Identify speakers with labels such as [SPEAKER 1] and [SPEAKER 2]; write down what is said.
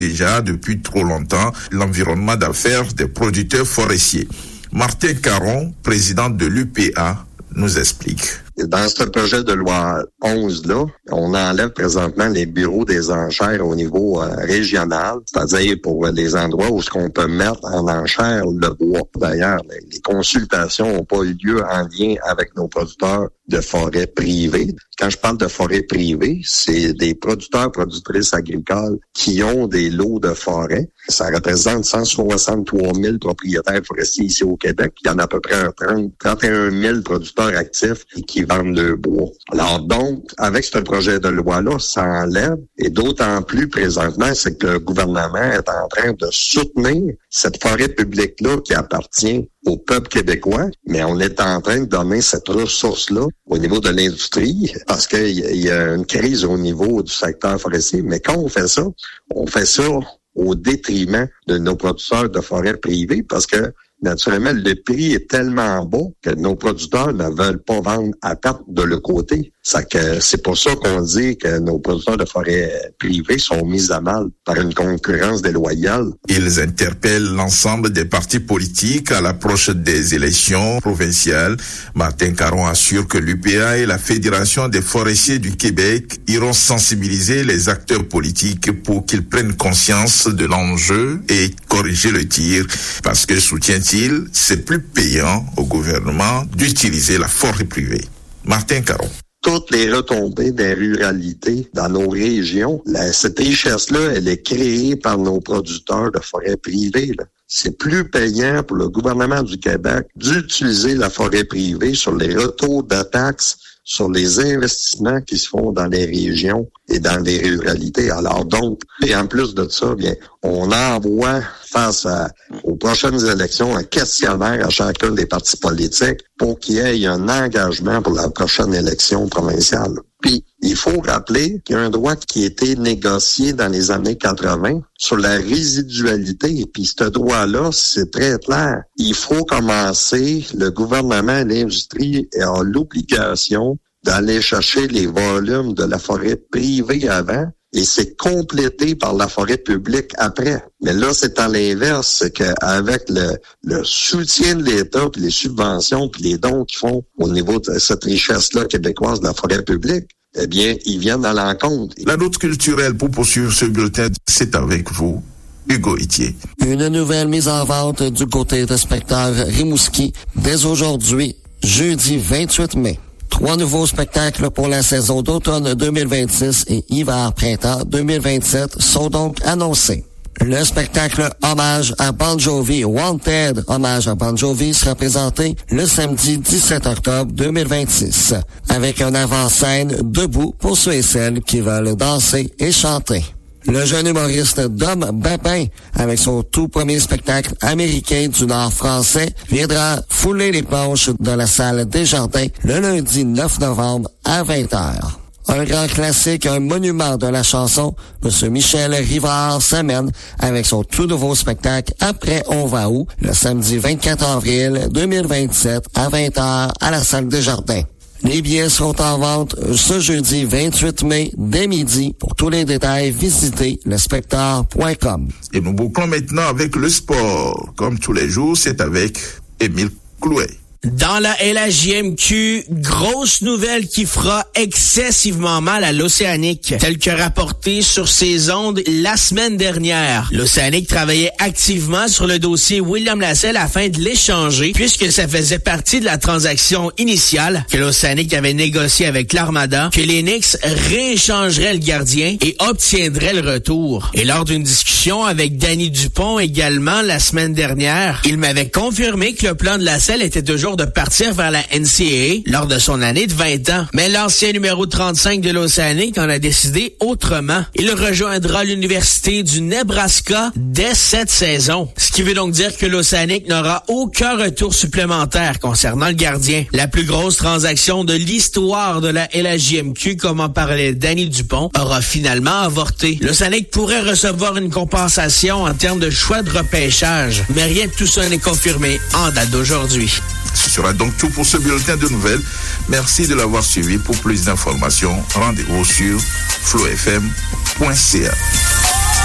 [SPEAKER 1] déjà depuis trop longtemps l'environnement d'affaires des producteurs forestiers. Martin Caron, président de l'UPA, nous explique.
[SPEAKER 2] Dans ce projet de loi 11-là, on enlève présentement les bureaux des enchères au niveau régional, c'est-à-dire pour les endroits où on peut mettre en enchère le bois. D'ailleurs, les consultations n'ont pas eu lieu en lien avec nos producteurs de forêts privées. Quand je parle de forêts privées, c'est des producteurs, productrices agricoles qui ont des lots de forêt. Ça représente 163 000 propriétaires forestiers ici au Québec. Il y en a à peu près 31 000 producteurs actifs qui vendent le bois. Alors donc, avec ce projet de loi-là, ça enlève, et d'autant plus présentement, c'est que le gouvernement est en train de soutenir cette forêt publique-là qui appartient au peuple québécois, mais on est en train de donner cette ressource-là au niveau de l'industrie parce qu'il y a une crise au niveau du secteur forestier. Mais quand on fait ça au détriment de nos producteurs de forêts privées parce que naturellement, le prix est tellement bas que nos producteurs ne veulent pas vendre à perte de leur côté. C'est pour ça qu'on dit que nos producteurs de forêts privées sont mis à mal par une concurrence déloyale.
[SPEAKER 1] Ils interpellent l'ensemble des partis politiques à l'approche des élections provinciales. Martin Caron assure que l'UPA et la Fédération des forestiers du Québec iront sensibiliser les acteurs politiques pour qu'ils prennent conscience de l'enjeu et corriger le tir. Parce que, soutient-il, c'est plus payant au gouvernement d'utiliser la forêt privée. Martin Caron.
[SPEAKER 2] Toutes les retombées des ruralités dans nos régions, cette richesse-là, elle est créée par nos producteurs de forêts privées. C'est plus payant pour le gouvernement du Québec d'utiliser la forêt privée sur les retours de taxes, sur les investissements qui se font dans les régions et dans les ruralités. Alors donc, et en plus de ça, bien, on envoie face aux prochaines élections un questionnaire à chacun des partis politiques pour qu'il y ait un engagement pour la prochaine élection provinciale. Puis, il faut rappeler qu'il y a un droit qui a été négocié dans les années 80 sur la résidualité. Et puis, ce droit-là, c'est très clair. Il faut commencer, le gouvernement et l'industrie ont l'obligation d'aller chercher les volumes de la forêt privée avant et c'est complété par la forêt publique après. Mais là, c'est à l'inverse, c'est qu'avec le soutien de l'État, puis les subventions, puis les dons qu'ils font au niveau de cette richesse-là québécoise de la forêt publique, eh bien, ils viennent à l'encontre.
[SPEAKER 1] La note culturelle pour poursuivre ce bulletin, c'est avec vous, Hugo Itier.
[SPEAKER 3] Une nouvelle mise en vente du côté de Spectacle Rimouski dès aujourd'hui, jeudi 28 mai. 3 nouveaux spectacles pour la saison d'automne 2026 et hiver-printemps 2027 sont donc annoncés. Le spectacle Hommage à Bon Jovi, Wanted Hommage à Bon Jovi, sera présenté le samedi 17 octobre 2026, avec un avant-scène debout pour ceux et celles qui veulent danser et chanter. Le jeune humoriste Dom Babin, avec son tout premier spectacle américain du Nord français, viendra fouler les planches de la salle Desjardins le lundi 9 novembre à 20h. Un grand classique, un monument de la chanson, M. Michel Rivard s'amène avec son tout nouveau spectacle Après on va où, le samedi 24 avril 2027 à 20h à la salle Desjardins. Les billets seront en vente ce jeudi 28 mai dès midi. Pour tous les détails, visitez lespectacle.com.
[SPEAKER 1] Et nous bouclons maintenant avec le sport. Comme tous les jours, c'est avec Émile Clouet.
[SPEAKER 4] Dans la LHJMQ, grosse nouvelle qui fera excessivement mal à l'Océanique, tel que rapporté sur ses ondes la semaine dernière. L'Océanique travaillait activement sur le dossier William Lassell afin de l'échanger, puisque ça faisait partie de la transaction initiale que l'Océanique avait négocié avec l'Armada, que les Knicks rééchangeraient le gardien et obtiendraient le retour. Et lors d'une discussion avec Danny Dupont également la semaine dernière, il m'avait confirmé que le plan de Lassell était toujours de partir vers la NCAA lors de son année de 20 ans. Mais l'ancien numéro 35 de l'Océanique en a décidé autrement. Il rejoindra l'Université du Nebraska dès cette saison. Ce qui veut donc dire que l'Océanique n'aura aucun retour supplémentaire concernant le gardien. La plus grosse transaction de l'histoire de la LHJMQ, comme en parlait Danny Dupont, aura finalement avorté. L'Océanique pourrait recevoir une compensation en termes de choix de repêchage. Mais rien de tout ça n'est confirmé en date d'aujourd'hui.
[SPEAKER 1] Ce sera donc tout pour ce bulletin de nouvelles. Merci de l'avoir suivi. Pour plus d'informations, rendez-vous sur flowfm.ca.